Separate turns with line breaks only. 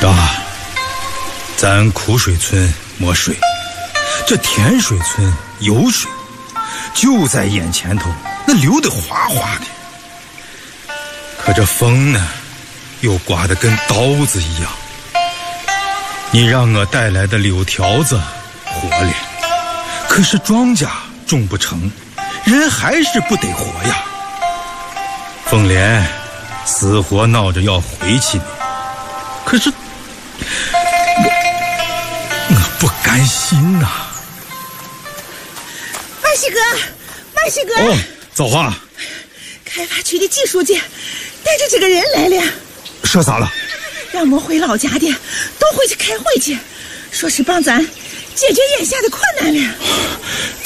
嘎，咱苦水村没水，这甜水村有水，就在眼前头，那流得哗哗的。可这风呢，又刮得跟刀子一样。你让我带来的柳条子活了，可是庄稼种不成，人还是不得活呀。凤莲死活闹着要回去呢，可是我不甘心呐。
万喜哥，万喜哥！
哦，造化，
开发区的技术界带着这个人来了。
说啥了？
让我们回老家的都回去开会去，说是帮咱解决眼下的困难了。